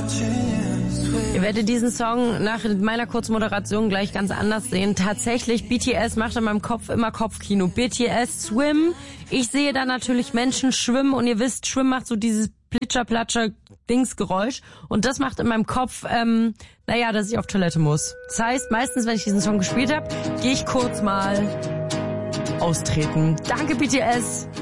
Ihr werdet diesen Song nach meiner kurzen Moderation gleich ganz anders sehen. Tatsächlich, BTS macht in meinem Kopf immer Kopfkino. BTS, Swim. Ich sehe da natürlich Menschen schwimmen und ihr wisst, Schwimmen macht so dieses Plitscher-Platscher-Dingsgeräusch. Und das macht in meinem Kopf, dass ich auf Toilette muss. Das heißt, meistens, wenn ich diesen Song gespielt habe, gehe ich kurz mal austreten. Danke, BTS.